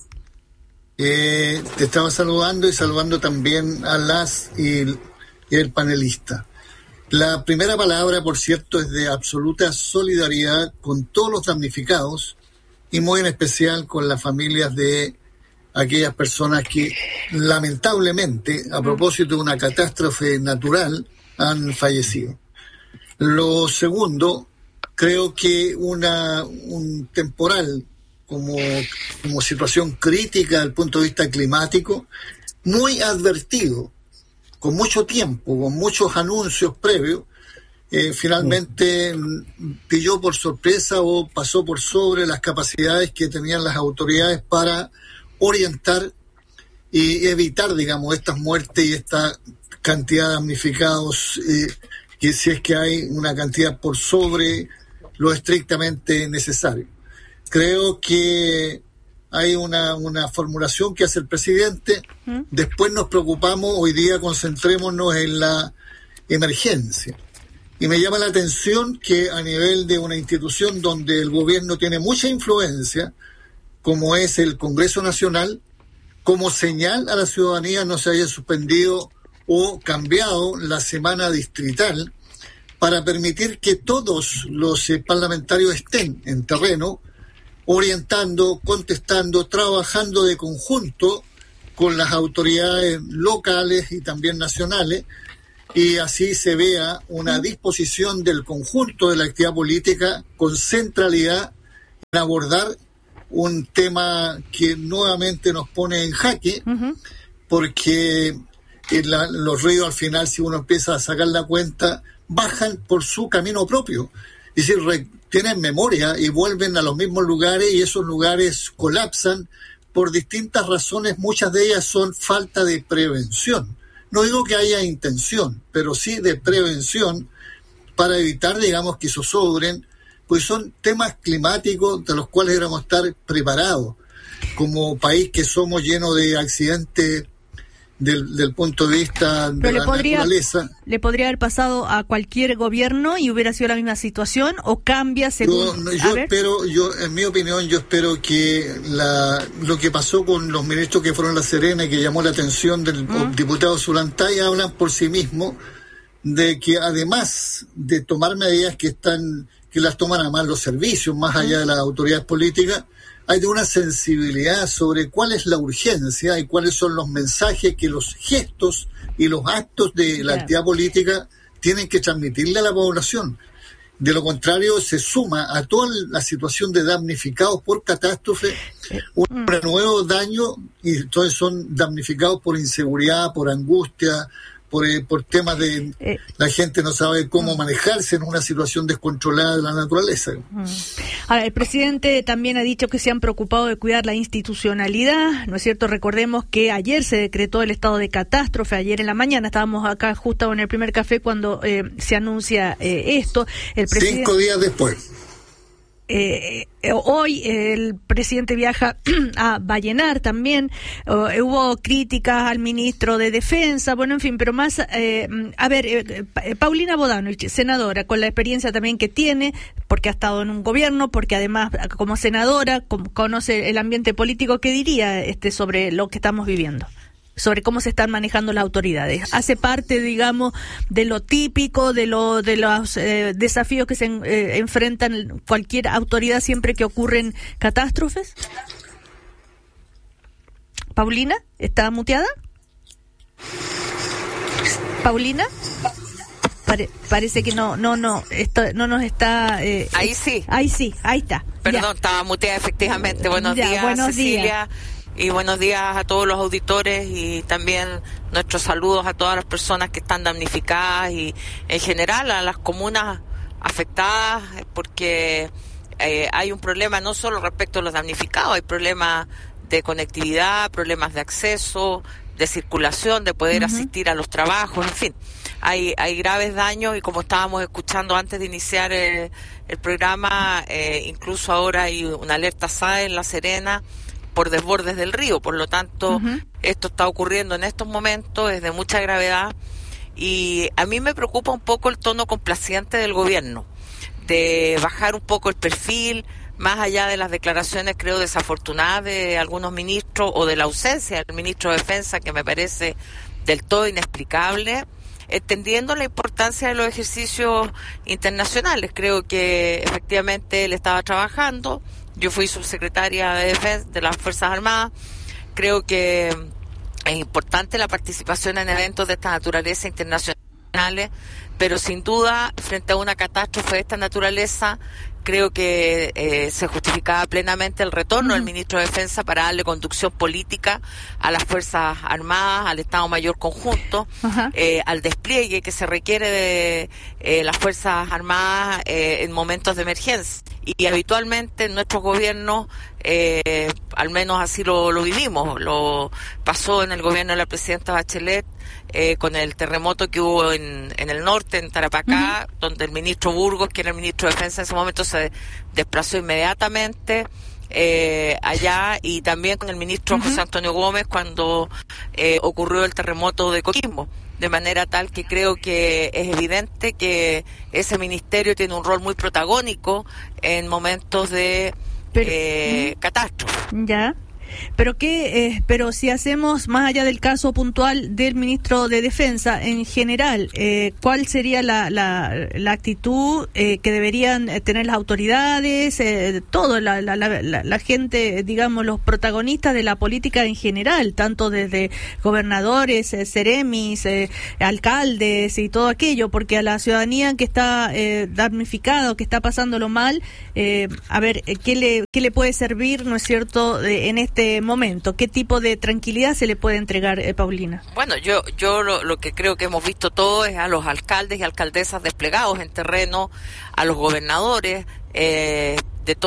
Te estaba saludando y saludando también a las y el panelista. La primera palabra, por cierto, es de absoluta solidaridad con todos los damnificados y muy en especial con las familias de aquellas personas que lamentablemente, a propósito de una catástrofe natural, han fallecido. Lo segundo, creo que un temporal como situación crítica desde el punto de vista climático, muy advertido, con mucho tiempo, con muchos anuncios previos, finalmente pilló por sorpresa o pasó por sobre las capacidades que tenían las autoridades para orientar y evitar, digamos, estas muertes y esta cantidad de damnificados, que si es que hay una cantidad por sobre lo estrictamente necesario. Creo que hay una formulación que hace el presidente. Después nos preocupamos, hoy día concentrémonos en la emergencia. Y me llama la atención que a nivel de una institución donde el gobierno tiene mucha influencia, como es el Congreso Nacional, como señal a la ciudadanía no se haya suspendido o cambiado la semana distrital para permitir que todos los parlamentarios estén en terreno, orientando, contestando, trabajando de conjunto con las autoridades locales y también nacionales, y así se vea una disposición del conjunto de la actividad política con centralidad en abordar un tema que nuevamente nos pone en jaque, porque los ríos al final, si uno empieza a sacar la cuenta, bajan por su camino propio. Es decir, tienen memoria y vuelven a los mismos lugares, y esos lugares colapsan por distintas razones. Muchas de ellas son falta de prevención. No digo que haya intención, pero sí de prevención para evitar, digamos, que zozobren, pues son temas climáticos de los cuales deberíamos estar preparados. Como país que somos llenos de accidentes del punto de vista de la naturaleza. ¿Le podría haber pasado a cualquier gobierno y hubiera sido la misma situación, o cambia según...? En mi opinión, yo espero que lo que pasó con los ministros que fueron a La Serena y que llamó la atención del diputado Zulantay, hablan por sí mismos de que además de tomar medidas que las toman a mal los servicios, más allá de las autoridades políticas, hay de una sensibilidad sobre cuál es la urgencia y cuáles son los mensajes que los gestos y los actos de la actividad política tienen que transmitirle a la población. De lo contrario, se suma a toda la situación de damnificados por catástrofe un nuevo daño, y entonces son damnificados por inseguridad, por angustia, por temas de la gente no sabe cómo manejarse en una situación descontrolada de la naturaleza. Ahora, el presidente también ha dicho que se han preocupado de cuidar la institucionalidad, ¿no es cierto? Recordemos que ayer se decretó el estado de catástrofe, ayer en la mañana, estábamos acá justo en el primer café cuando se anuncia esto. El presidente, 5 días después. Hoy el presidente viaja a Vallenar también. Hubo críticas al ministro de Defensa, bueno, en fin, pero más, Paulina Bodanovich, senadora, con la experiencia también que tiene, porque ha estado en un gobierno, porque además como senadora conoce el ambiente político, ¿qué diría sobre lo que estamos viviendo? Sobre cómo se están manejando las autoridades. ¿Hace parte, digamos, de lo típico, de los desafíos que se enfrentan cualquier autoridad siempre que ocurren catástrofes? ¿Paulina? ¿Está muteada? ¿Paulina? Parece que no nos está... ahí sí. Ahí sí, ahí está. Perdón, ya. Estaba muteada efectivamente. Buenos días, Cecilia. Días. Y buenos días a todos los auditores, y también nuestros saludos a todas las personas que están damnificadas y en general a las comunas afectadas, porque hay un problema no solo respecto a los damnificados, hay problemas de conectividad, problemas de acceso, de circulación, de poder asistir a los trabajos, en fin. Hay graves daños, y como estábamos escuchando antes de iniciar el programa, incluso ahora hay una alerta SAE en La Serena por desbordes del río. Por lo tanto, esto está ocurriendo en estos momentos, es de mucha gravedad, y a mí me preocupa un poco el tono complaciente del gobierno, de bajar un poco el perfil, más allá de las declaraciones, creo, desafortunadas de algunos ministros, o de la ausencia del ministro de Defensa, que me parece del todo inexplicable, entendiendo la importancia de los ejercicios internacionales. Creo que efectivamente él estaba trabajando. Yo fui subsecretaria de Defensa de las Fuerzas Armadas. Creo que es importante la participación en eventos de esta naturaleza internacionales, pero sin duda, frente a una catástrofe de esta naturaleza, creo que se justificaba plenamente el retorno del ministro de Defensa para darle conducción política a las Fuerzas Armadas, al Estado Mayor Conjunto, al despliegue que se requiere de las Fuerzas Armadas en momentos de emergencia. Y habitualmente en nuestros gobiernos, al menos así lo vivimos. Lo pasó en el gobierno de la presidenta Bachelet, con el terremoto que hubo en el norte, en Tarapacá, donde el ministro Burgos, que era el ministro de Defensa en ese momento, se desplazó inmediatamente allá, y también con el ministro José Antonio Gómez cuando ocurrió el terremoto de Coquimbo. de manera tal que creo que es evidente que ese ministerio tiene un rol muy protagónico en momentos de catástrofe. Ya. Pero si hacemos más allá del caso puntual del ministro de Defensa en general, ¿cuál sería la actitud que deberían tener las autoridades, todo la gente, digamos, los protagonistas de la política en general, tanto desde gobernadores, seremis, alcaldes y todo aquello, porque a la ciudadanía que está damnificada, que está pasándolo mal, a ver, ¿qué le puede servir, no es cierto, en este momento? ¿Qué tipo de tranquilidad se le puede entregar, Paulina? Bueno, yo lo que creo que hemos visto todos es a los alcaldes y alcaldesas desplegados en terreno, a los gobernadores en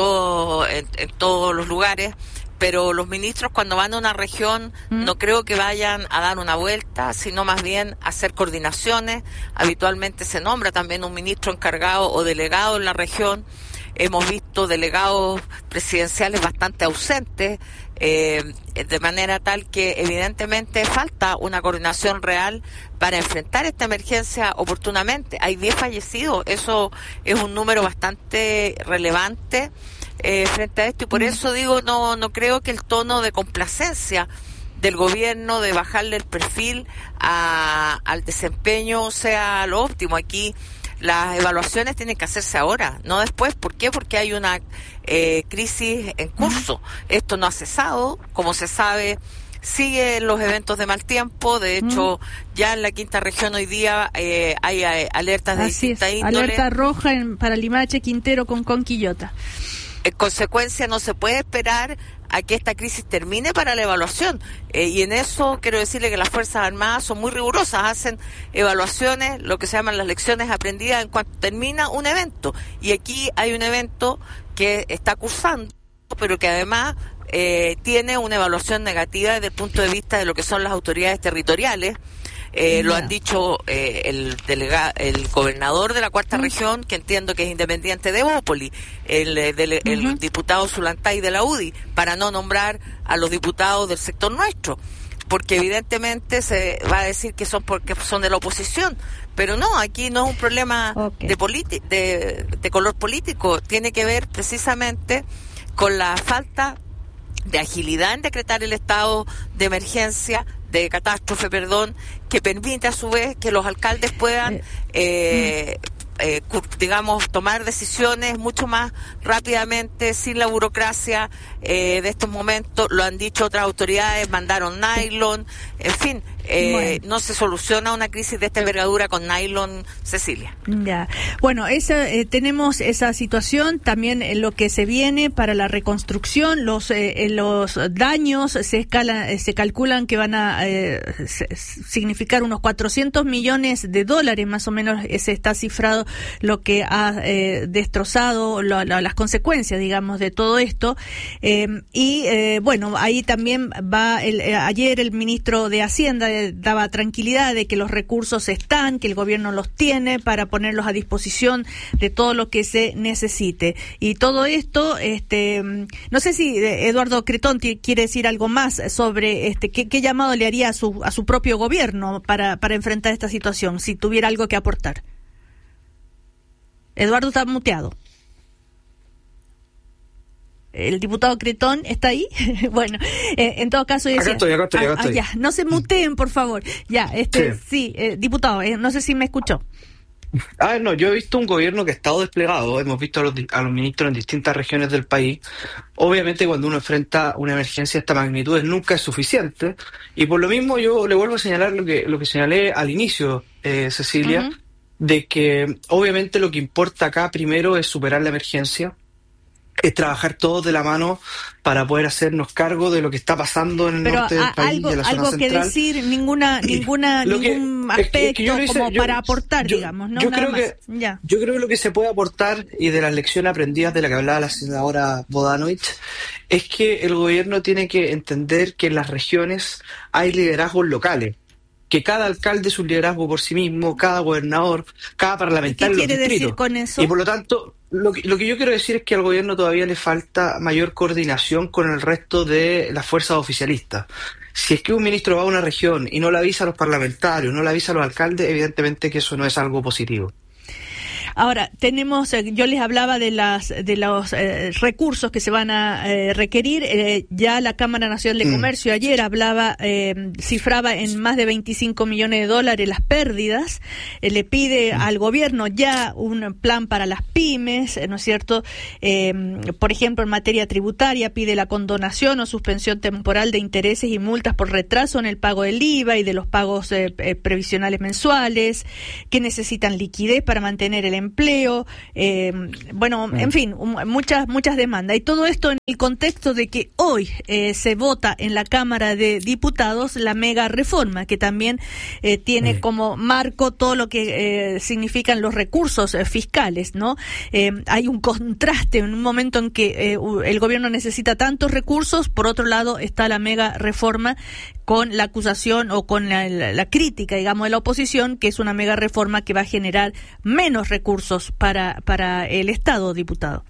todos los lugares, pero los ministros cuando van a una región no creo que vayan a dar una vuelta, sino más bien a hacer coordinaciones. Habitualmente se nombra también un ministro encargado o delegado en la región. Hemos visto delegados presidenciales bastante ausentes, de manera tal que evidentemente falta una coordinación real para enfrentar esta emergencia oportunamente. Hay 10 fallecidos, eso es un número bastante relevante frente a esto, y por eso digo, no creo que el tono de complacencia del gobierno de bajarle el perfil al desempeño sea lo óptimo. Aquí las evaluaciones tienen que hacerse ahora, no después. ¿Por qué? Porque hay una crisis en curso. Esto no ha cesado, como se sabe, siguen los eventos de mal tiempo. De hecho, ya en la quinta región hoy día hay alertas de distinta índole. Alerta roja para Limache, Quintero, Concón, Quillota. En consecuencia, no se puede esperar a que esta crisis termine para la evaluación. Y en eso quiero decirle que las Fuerzas Armadas son muy rigurosas, hacen evaluaciones, lo que se llaman las lecciones aprendidas en cuanto termina un evento. Y aquí hay un evento que está cursando, pero que además tiene una evaluación negativa desde el punto de vista de lo que son las autoridades territoriales. Lo han dicho el gobernador de la cuarta región, que entiendo que es independiente de Bópoli, el diputado Zulantay de la UDI, para no nombrar a los diputados del sector nuestro, porque evidentemente se va a decir que son porque son de la oposición, pero no, aquí no es un problema de color político, tiene que ver precisamente con la falta de agilidad en decretar el estado de emergencia, de catástrofe, que permite a su vez que los alcaldes puedan, digamos, tomar decisiones mucho más rápidamente, sin la burocracia de estos momentos. Lo han dicho otras autoridades, mandaron nylon, en fin. No se soluciona una crisis de esta envergadura con nylon, Cecilia. Ya. Bueno, tenemos esa situación, también en lo que se viene para la reconstrucción, los daños se calculan que van a significar unos $400 millones, más o menos se está cifrado lo que ha destrozado las consecuencias, digamos, de todo esto. Bueno, ahí también va, ayer el ministro de Hacienda daba tranquilidad de que los recursos están, que el gobierno los tiene para ponerlos a disposición de todo lo que se necesite. Y todo esto, no sé si Eduardo Cretón quiere decir algo más sobre qué llamado le haría a su propio gobierno para enfrentar esta situación, si tuviera algo que aportar. Eduardo está muteado. ¿El diputado Cretón está ahí? Bueno, en todo caso... Acá estoy. Ya, no se muteen, por favor. Ya, sí, diputado, no sé si me escuchó. No, yo he visto un gobierno que ha estado desplegado, hemos visto a los ministros en distintas regiones del país. Obviamente cuando uno enfrenta una emergencia de esta magnitud nunca es suficiente, y por lo mismo yo le vuelvo a señalar lo que señalé al inicio, Cecilia, de que obviamente lo que importa acá primero es superar la emergencia, es trabajar todos de la mano para poder hacernos cargo de lo que está pasando en el norte del país, de la zona algo central. Que decir, ningún aspecto como para aportar, digamos, ¿no? Yo creo que lo que se puede aportar, y de las lecciones aprendidas de la que hablaba la senadora Bodanovich, es que el gobierno tiene que entender que en las regiones hay liderazgos locales, que cada alcalde es un liderazgo por sí mismo, cada gobernador, cada parlamentario. ¿Qué quiere decir con eso? Y por lo tanto, Lo que yo quiero decir es que al gobierno todavía le falta mayor coordinación con el resto de las fuerzas oficialistas. Si es que un ministro va a una región y no le avisa a los parlamentarios, no le avisa a los alcaldes, evidentemente que eso no es algo positivo. Ahora, yo les hablaba de los recursos que se van a requerir. Ya la Cámara Nacional de Comercio ayer cifraba en más de $25 millones las pérdidas. Le pide al gobierno ya un plan para las pymes, ¿no es cierto? Por ejemplo, en materia tributaria pide la condonación o suspensión temporal de intereses y multas por retraso en el pago del IVA y de los pagos previsionales mensuales, que necesitan liquidez para mantener el empleo, en fin, muchas demandas. Y todo esto en el contexto de que hoy se vota en la Cámara de Diputados la mega reforma, que también tiene como marco todo lo que significan los recursos fiscales, ¿no? Hay un contraste en un momento en que el gobierno necesita tantos recursos, por otro lado está la mega reforma con la acusación o con la crítica, digamos, de la oposición, que es una mega reforma que va a generar menos recursos para el Estado, diputado.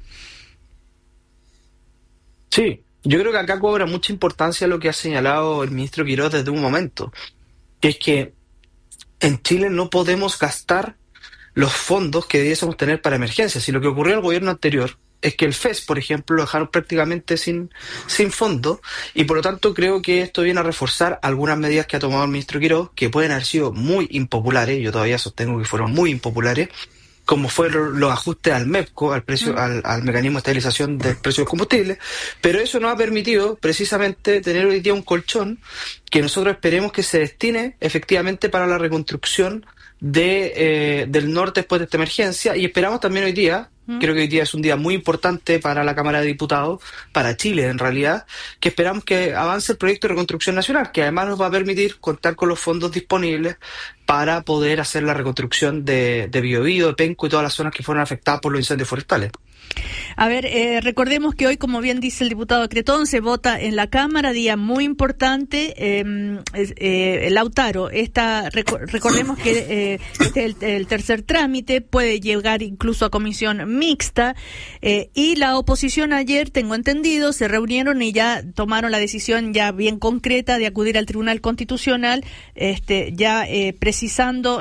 Sí, yo creo que acá cobra mucha importancia lo que ha señalado el ministro Quirós desde un momento, que es que en Chile no podemos gastar los fondos que debiésemos tener para emergencias. Y lo que ocurrió al gobierno anterior es que el FES, por ejemplo, lo dejaron prácticamente sin fondo, y por lo tanto creo que esto viene a reforzar algunas medidas que ha tomado el ministro Quirós, que pueden haber sido muy impopulares, yo todavía sostengo que fueron muy impopulares, como fueron los ajustes al MEPCO, al precio, al mecanismo de estabilización del precio del combustible, pero eso nos ha permitido precisamente tener hoy día un colchón que nosotros esperemos que se destine efectivamente para la reconstrucción del norte después de esta emergencia, y esperamos también hoy día, creo que hoy día es un día muy importante para la Cámara de Diputados, para Chile en realidad, que esperamos que avance el proyecto de reconstrucción nacional, que además nos va a permitir contar con los fondos disponibles para poder hacer la reconstrucción de Biobío, de Penco y todas las zonas que fueron afectadas por los incendios forestales. A ver, recordemos que hoy, como bien dice el diputado Cretón, se vota en la Cámara, día muy importante. Lautaro, recordemos que el tercer trámite puede llegar incluso a comisión mixta, y la oposición ayer, tengo entendido, se reunieron y ya tomaron la decisión ya bien concreta de acudir al Tribunal Constitucional, ya precisando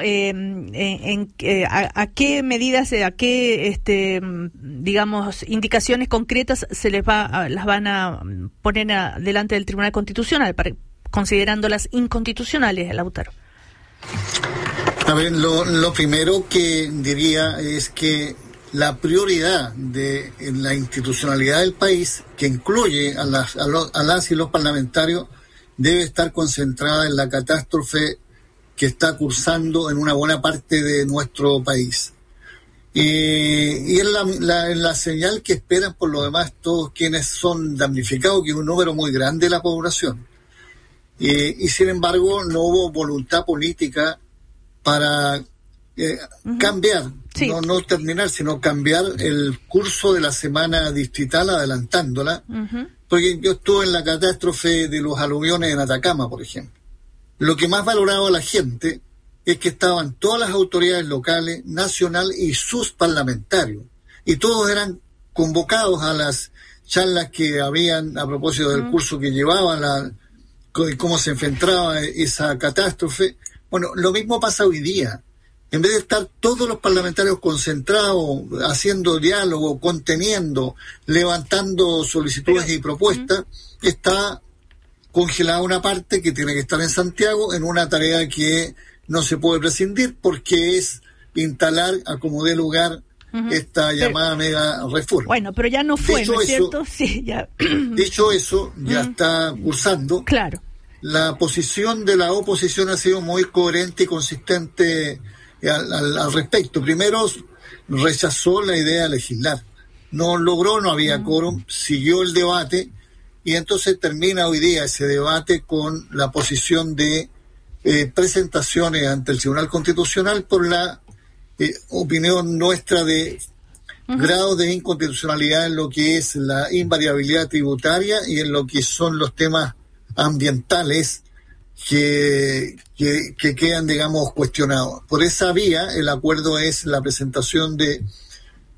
a qué medidas, a qué digamos, indicaciones concretas las van a poner delante del Tribunal Constitucional, considerándolas inconstitucionales, Lautaro. A ver, lo primero que diría es que la prioridad de la institucionalidad del país, que incluye a las y los parlamentarios, debe estar concentrada en la catástrofe que está cursando en una buena parte de nuestro país. Y es la señal que esperan por lo demás todos quienes son damnificados, que es un número muy grande de la población. Y sin embargo no hubo voluntad política para cambiar, sí. no terminar, sino cambiar el curso de la semana distrital adelantándola, porque yo estuve en la catástrofe de los aluviones en Atacama, por ejemplo. Lo que más valoraba la gente es que estaban todas las autoridades locales, nacional y sus parlamentarios, y todos eran convocados a las charlas que habían a propósito del curso que llevaban, cómo se enfrentaba esa catástrofe. Bueno, lo mismo pasa hoy día. En vez de estar todos los parlamentarios concentrados, haciendo diálogo, conteniendo, levantando solicitudes y propuestas, está congelada una parte que tiene que estar en Santiago en una tarea que no se puede prescindir, porque es instalar a como dé lugar esta llamada mega reforma. Bueno, pero ya no fue, ¿no es cierto? Sí, ya. Dicho eso, ya está cursando. Claro. La posición de la oposición ha sido muy coherente y consistente al respecto. Primero, rechazó la idea de legislar. No logró, no había quórum, siguió el debate, y entonces termina hoy día ese debate con la posición de presentaciones ante el Tribunal Constitucional por la opinión nuestra de grado de inconstitucionalidad en lo que es la invariabilidad tributaria y en lo que son los temas ambientales que quedan, digamos, cuestionados. Por esa vía, el acuerdo es la presentación de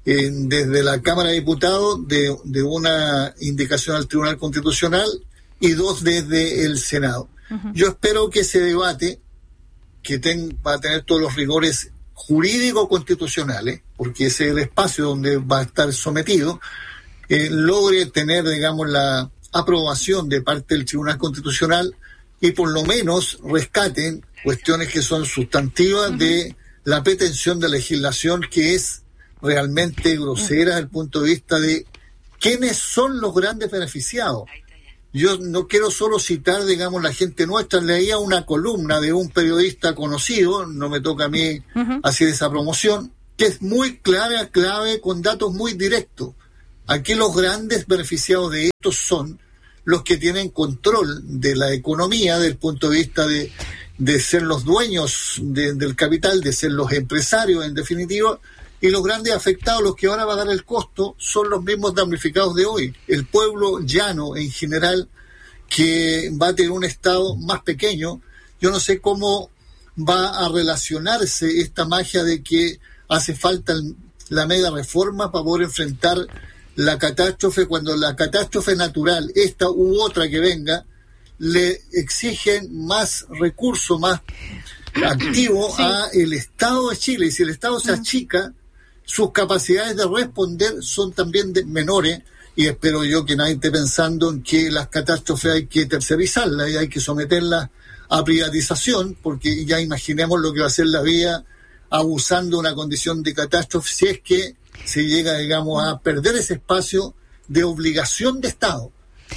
desde la Cámara de Diputados de una indicación al Tribunal Constitucional y 2 desde el Senado. Yo espero que ese debate, que va a tener todos los rigores jurídicos constitucionales, porque ese es el espacio donde va a estar sometido, logre tener, digamos, la aprobación de parte del Tribunal Constitucional y por lo menos rescaten cuestiones que son sustantivas de la pretensión de legislación, que es realmente grosera desde el punto de vista de quiénes son los grandes beneficiados. Yo no quiero solo citar, digamos, la gente nuestra. Leía una columna de un periodista conocido, no me toca a mí hacer esa promoción, que es muy clara, clave, con datos muy directos. Aquí los grandes beneficiados de esto son los que tienen control de la economía desde el punto de vista de ser los dueños del capital, de ser los empresarios en definitiva, y los grandes afectados, los que van a pagar el costo, son los mismos damnificados de hoy. El pueblo llano en general, que va a tener un Estado más pequeño. Yo no sé cómo va a relacionarse esta magia de que hace falta la mega reforma para poder enfrentar la catástrofe, cuando la catástrofe natural, esta u otra que venga, le exigen más recursos, más activo a el Estado de Chile. Y si el Estado se achica, sus capacidades de responder son también menores, y espero yo que nadie esté pensando en que las catástrofes hay que tercerizarlas y hay que someterlas a privatización, porque ya imaginemos lo que va a ser la vía abusando de una condición de catástrofe si es que se llega, digamos, a perder ese espacio de obligación de Estado.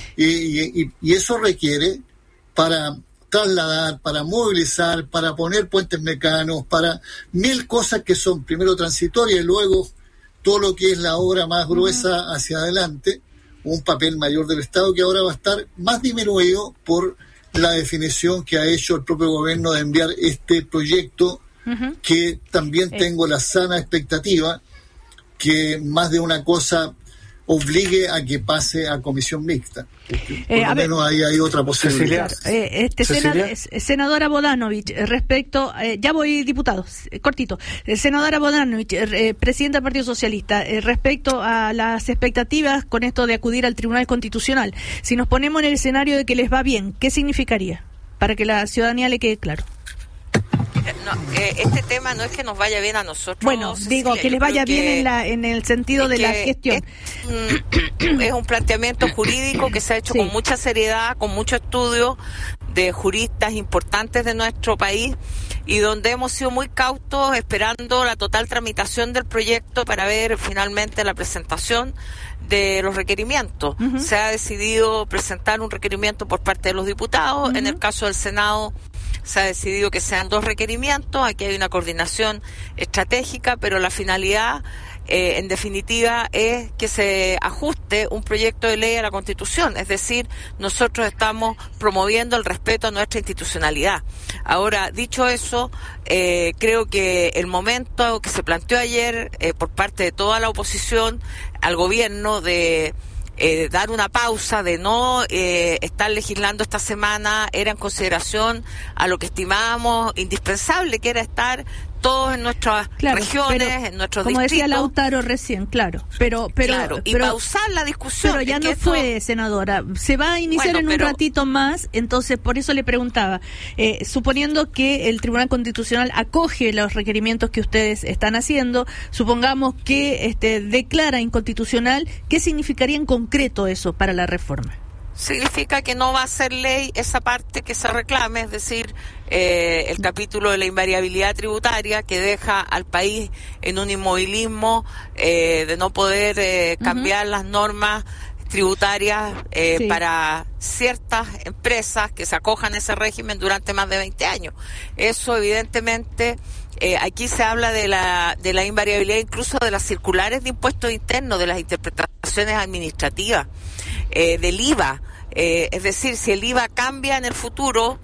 Y eso requiere, para trasladar, para movilizar, para poner puentes mecanos, para 1000 cosas que son primero transitorias y luego todo lo que es la obra más gruesa hacia adelante, un papel mayor del Estado que ahora va a estar más disminuido por la definición que ha hecho el propio gobierno de enviar este proyecto, que también tengo la sana expectativa que más de una cosa obligue a que pase a comisión mixta. Por lo menos ahí hay otra posibilidad. Senadora Bodanovich, respecto, ya voy, diputado, cortito. Senadora Bodanovich, presidenta del Partido Socialista, respecto a las expectativas con esto de acudir al Tribunal Constitucional, si nos ponemos en el escenario de que les va bien, ¿qué significaría? Para que la ciudadanía le quede claro. No, este tema no es que nos vaya bien a nosotros. Bueno, digo, que les vaya bien en el sentido de la gestión. Es un planteamiento jurídico que se ha hecho con mucha seriedad, con mucho estudio de juristas importantes de nuestro país, y donde hemos sido muy cautos esperando la total tramitación del proyecto para ver finalmente la presentación de los requerimientos. Se ha decidido presentar un requerimiento por parte de los diputados. En el caso del Senado se ha decidido que sean 2 requerimientos. Aquí hay una coordinación estratégica, pero la finalidad, en definitiva, es que se ajuste un proyecto de ley a la Constitución. Es decir, nosotros estamos promoviendo el respeto a nuestra institucionalidad. Ahora, dicho eso, creo que el momento que se planteó ayer por parte de toda la oposición al gobierno de dar una pausa, de no estar legislando esta semana, era en consideración a lo que estimábamos indispensable, que era estar todos en nuestras regiones, en nuestros como distritos. Decía Lautaro recién, pero y pausar la discusión. Pero ya no fue, senadora. Se va a iniciar en un ratito más, entonces por eso le preguntaba, suponiendo que el Tribunal Constitucional acoge los requerimientos que ustedes están haciendo, supongamos que declara inconstitucional, ¿qué significaría en concreto eso para la reforma? Significa que no va a ser ley esa parte que se reclame, es decir, el capítulo de la invariabilidad tributaria, que deja al país en un inmovilismo de no poder cambiar las normas tributarias para ciertas empresas que se acojan a ese régimen durante más de 20 años. Eso evidentemente, aquí se habla de la invariabilidad incluso de las circulares de impuestos internos, de las interpretaciones administrativas, del IVA. Es decir, si el IVA cambia en el futuro,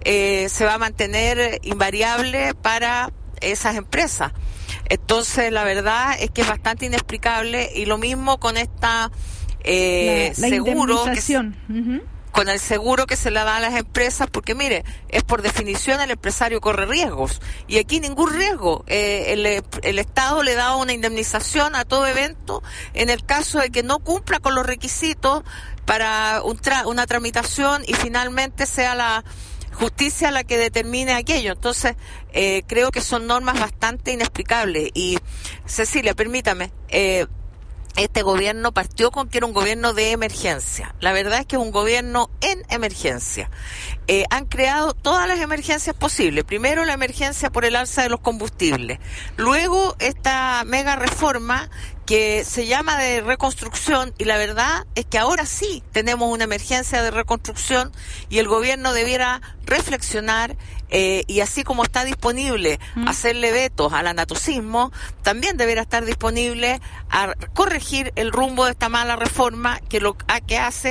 se va a mantener invariable para esas empresas. Entonces, la verdad es que es bastante inexplicable, y lo mismo con esta la seguro. con el seguro que se le da a las empresas, porque mire, es por definición el empresario corre riesgos, y aquí ningún riesgo. El Estado le da una indemnización a todo evento en el caso de que no cumpla con los requisitos para una tramitación y finalmente sea la justicia la que determine aquello. Entonces, creo que son normas bastante inexplicables. Y, Cecilia, permítame, este gobierno partió con que era un gobierno de emergencia. La verdad es que es un gobierno en emergencia. Han creado todas las emergencias posibles. Primero la emergencia por el alza de los combustibles. Luego esta mega reforma que se llama de reconstrucción, y la verdad es que ahora sí tenemos una emergencia de reconstrucción y el gobierno debiera reflexionar y así como está disponible hacerle vetos al anatocismo, también deberá estar disponible a corregir el rumbo de esta mala reforma que lo que hace